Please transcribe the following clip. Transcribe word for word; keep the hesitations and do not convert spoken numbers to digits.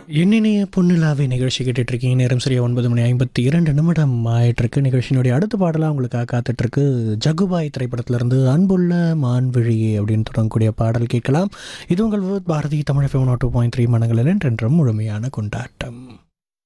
என்னினிய பொன்னிலாவை நிகழ்ச்சி கேட்டுட்டு இருக்கீங்க. நேரம் சரியா ஒன்பது மணி ஐம்பத்தி இரண்டு நிமிடம் ஆயிட்டிருக்கு. நிகழ்ச்சியினுடைய அடுத்த பாடலாக உங்களுக்காக காத்துட்ருக்கு. ஜகுபாய் திரைப்படத்திலிருந்து அன்புள்ள மான்விழியே அப்படின்னு தொடங்கக்கூடிய பாடல் கேட்கலாம். இது உங்கள் Bharathi Tamil FM two point three மனங்களில் என்றென்றும் முழுமையான கொண்டாட்டம்.